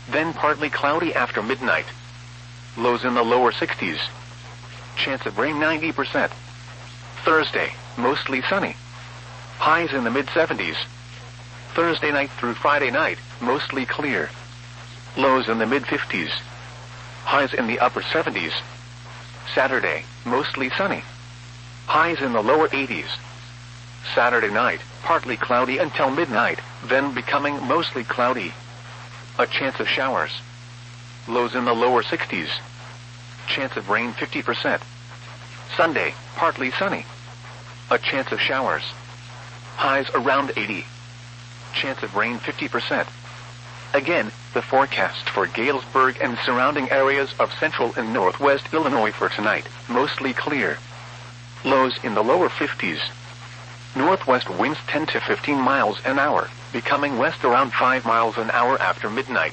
then partly cloudy after midnight. Lows in the lower 60s. Chance of rain 90%. Thursday, mostly sunny. Highs in the mid-70s. Thursday night through Friday night, mostly clear. Lows in the mid-50s. Highs in the upper 70s. Saturday, mostly sunny. Highs in the lower 80s. Saturday night, partly cloudy until midnight, then becoming mostly cloudy. A chance of showers. Lows in the lower 60s. Chance of rain 50%. Sunday, partly sunny. A chance of showers. Highs around 80. Chance of rain 50%. Again, the forecast for Galesburg and surrounding areas of central and northwest Illinois for tonight, mostly clear. Lows in the lower 50s. Northwest winds 10 to 15 miles an hour, becoming west around 5 miles an hour after midnight.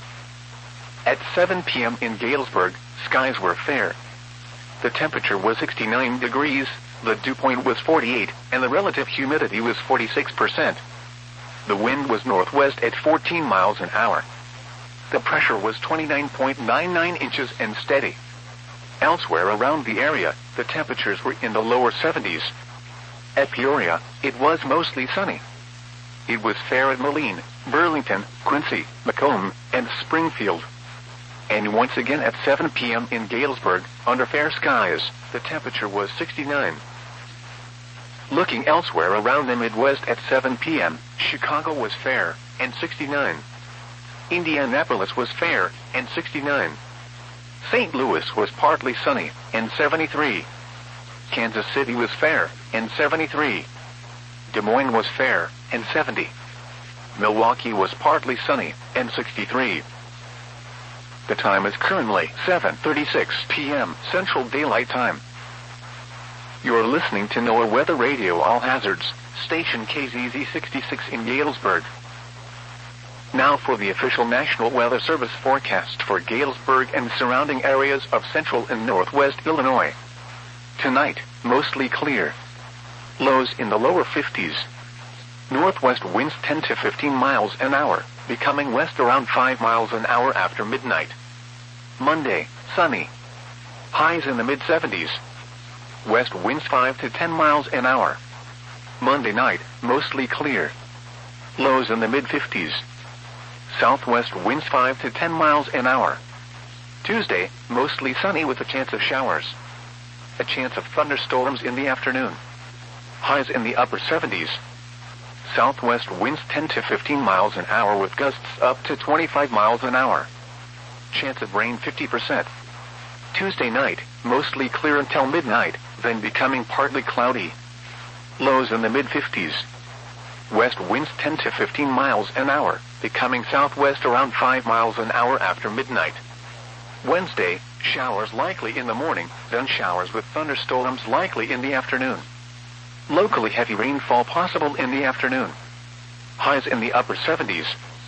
At 7 p.m. in Galesburg, skies were fair. The temperature was 69 degrees, the dew point was 48, and the relative humidity was 46%. The wind was northwest at 14 miles an hour. The pressure was 29.99 inches and steady. Elsewhere around the area, the temperatures were in the lower 70s. At Peoria, it was mostly sunny. It was fair at Moline, Burlington, Quincy, Macomb, and Springfield. And once again at 7 p.m. in Galesburg, under fair skies, the temperature was 69. Looking elsewhere around the Midwest at 7 p.m., Chicago was fair, and 69. Indianapolis was fair, and 69. St. Louis was partly sunny, and 73. Kansas City was fair, and 73. Des Moines was fair, and 70. Milwaukee was partly sunny, and 63. The time is currently 7:36 p.m. Central Daylight Time. You're listening to NOAA Weather Radio All Hazards, station KZZ 66 in Galesburg. Now for the official National Weather Service forecast for Galesburg and surrounding areas of central and northwest Illinois. Tonight, mostly clear. Lows in the lower 50s. Northwest winds 10 to 15 miles an hour, becoming west around 5 miles an hour after midnight. Monday, sunny. Highs in the mid-70s. West winds 5 to 10 miles an hour. Monday night, mostly clear. Lows in the mid-50s. Southwest winds 5 to 10 miles an hour. Tuesday, mostly sunny with a chance of showers. A chance of thunderstorms in the afternoon. Highs in the upper 70s. Southwest winds 10 to 15 miles an hour with gusts up to 25 miles an hour. Chance of rain 50%. Tuesday night, mostly clear until midnight, then becoming partly cloudy. Lows in the mid-50s. West winds 10 to 15 miles an hour, becoming southwest around 5 miles an hour after midnight. Wednesday, showers likely in the morning, then showers with thunderstorms likely in the afternoon. Locally heavy rainfall possible in the afternoon. Highs in the upper 70s.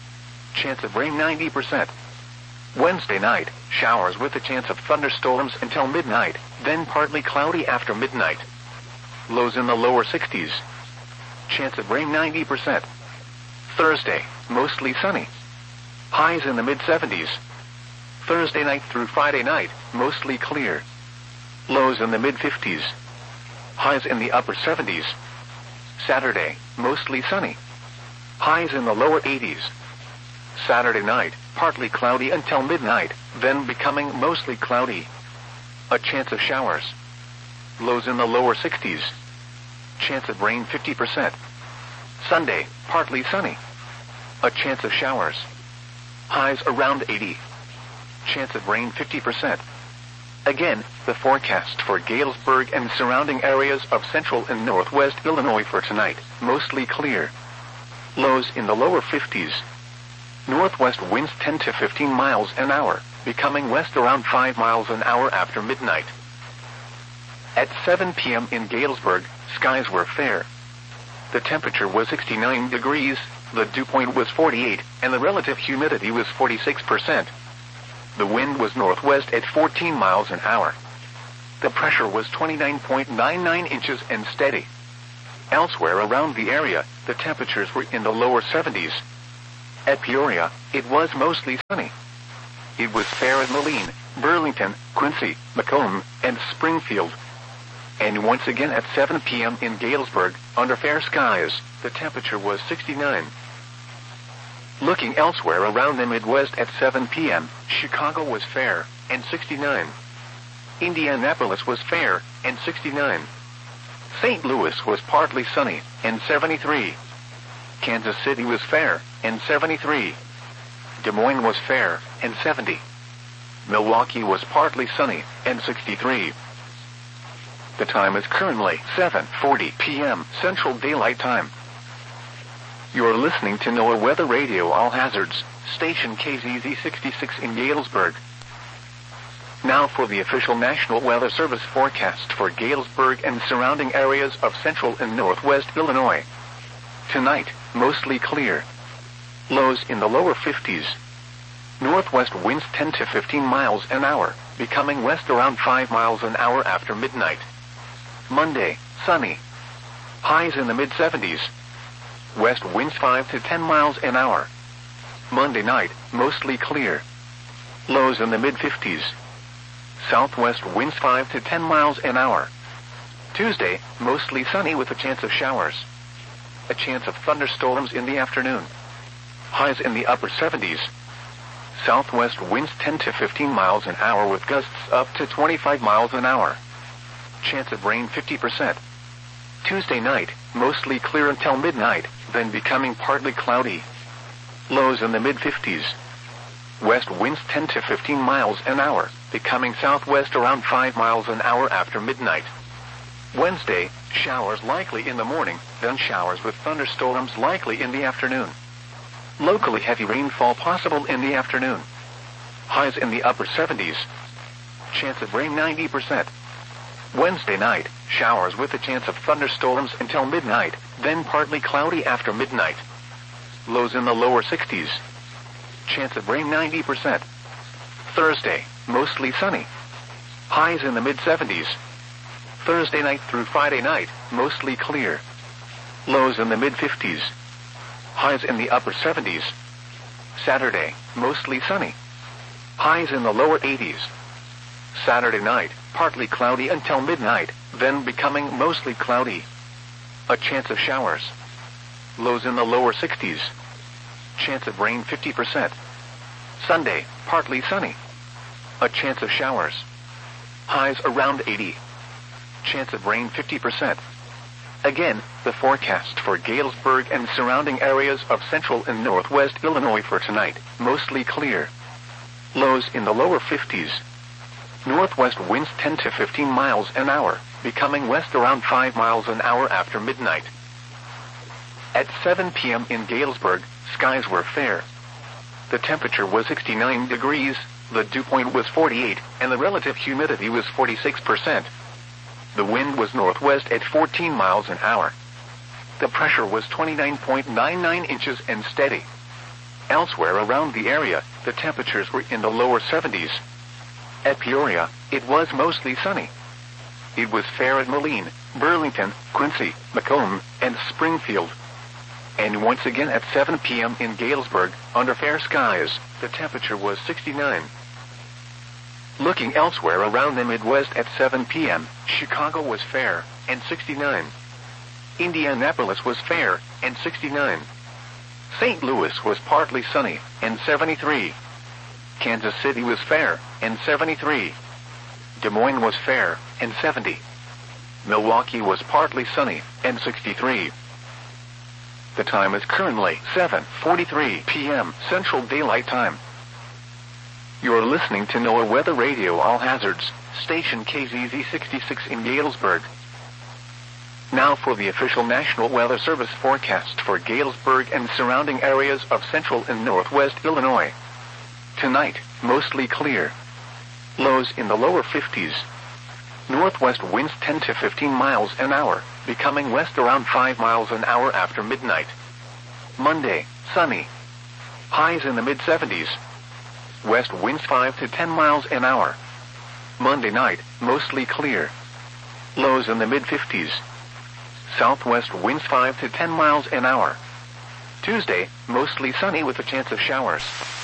Chance of rain 90%. Wednesday night, showers with a chance of thunderstorms until midnight, then partly cloudy after midnight. Lows in the lower 60s. Chance of rain 90%. Thursday, mostly sunny. Highs in the mid-70s. Thursday night through Friday night, mostly clear. Lows in the mid-50s. Highs in the upper 70s. Saturday, mostly sunny. Highs in the lower 80s. Saturday night, partly cloudy until midnight, then becoming mostly cloudy. A chance of showers. Lows in the lower 60s. Chance of rain 50%. Sunday, partly sunny. A chance of showers. Highs around 80. Chance of rain 50%. Again, the forecast for Galesburg and surrounding areas of central and northwest Illinois for tonight, mostly clear. Lows in the lower 50s. Northwest winds 10 to 15 miles an hour, becoming west around 5 miles an hour after midnight. At 7 p.m. in Galesburg, skies were fair. The temperature was 69 degrees, the dew point was 48, and the relative humidity was 46%. The wind was northwest at 14 miles an hour. The pressure was 29.99 inches and steady. Elsewhere around the area, the temperatures were in the lower 70s. At Peoria, it was mostly sunny. It was fair at Moline, Burlington, Quincy, Macomb, and Springfield. And once again at 7 p.m. in Galesburg, under fair skies, the temperature was 69. Looking elsewhere around the Midwest at 7 p.m., Chicago was fair, and 69. Indianapolis was fair, and 69. St. Louis was partly sunny, and 73. Kansas City was fair, and 73. Des Moines was fair, and 70. Milwaukee was partly sunny, and 63. The time is currently 7:40 p.m. Central Daylight Time. You're listening to NOAA Weather Radio All Hazards, station KZZ 66 in Galesburg. Now for the official National Weather Service forecast for Galesburg and surrounding areas of central and northwest Illinois. Tonight, mostly clear. Lows in the lower 50s. Northwest winds 10 to 15 miles an hour, becoming west around 5 miles an hour after midnight. Monday, sunny. Highs in the mid-70s. West winds 5 to 10 miles an hour. Monday night, mostly clear. Lows in the mid-50s. Southwest winds 5 to 10 miles an hour. Tuesday, mostly sunny with a chance of showers. A chance of thunderstorms in the afternoon. Highs in the upper 70s. Southwest winds 10 to 15 miles an hour with gusts up to 25 miles an hour. Chance of rain 50%. Tuesday night, mostly clear until midnight, then becoming partly cloudy. Lows in the mid-50s. West winds 10 to 15 miles an hour, becoming southwest around 5 miles an hour after midnight. Wednesday, showers likely in the morning, then showers with thunderstorms likely in the afternoon. Locally heavy rainfall possible in the afternoon. Highs in the upper 70s. Chance of rain 90%. Wednesday night, showers with a chance of thunderstorms until midnight, then partly cloudy after midnight. Lows in the lower 60s. Chance of rain 90%. Thursday, mostly sunny. Highs in the mid-70s. Thursday night through Friday night, mostly clear. Lows in the mid-50s. Highs in the upper 70s. Saturday, mostly sunny. Highs in the lower 80s. Saturday night, partly cloudy until midnight, then becoming mostly cloudy. A chance of showers. Lows in the lower 60s. Chance of rain 50%. Sunday, partly sunny. A chance of showers. Highs around 80. Chance of rain 50%. Again, the forecast for Galesburg and surrounding areas of central and northwest Illinois for tonight, mostly clear. Lows in the lower 50s. Northwest winds 10 to 15 miles an hour, becoming west around 5 miles an hour after midnight. At 7 p.m. in Galesburg, skies were fair. The temperature was 69 degrees, the dew point was 48, and the relative humidity was 46%. The wind was northwest at 14 miles an hour. The pressure was 29.99 inches and steady. Elsewhere around the area, the temperatures were in the lower 70s. At Peoria, it was mostly sunny. It was fair at Moline, Burlington, Quincy, Macomb, and Springfield. And once again at 7 p.m. in Galesburg, under fair skies, the temperature was 69. Looking elsewhere around the Midwest at 7 p.m., Chicago was fair, and 69. Indianapolis was fair, and 69. St. Louis was partly sunny, and 73. Kansas City was fair, and 73. Des Moines was fair, and 70. Milwaukee was partly sunny, and 63. The time is currently 7:43 p.m. Central Daylight Time. You're listening to NOAA Weather Radio All Hazards, station KZZ 66 in Galesburg. Now for the official National Weather Service forecast for Galesburg and surrounding areas of central and northwest Illinois. Tonight, mostly clear. Lows in the lower 50s. Northwest winds 10 to 15 miles an hour, becoming west around 5 miles an hour after midnight. Monday, sunny. Highs in the mid-70s. West winds 5 to 10 miles an hour. Monday night, mostly clear. Lows in the mid-50s. Southwest winds 5 to 10 miles an hour. Tuesday, mostly sunny with a chance of showers.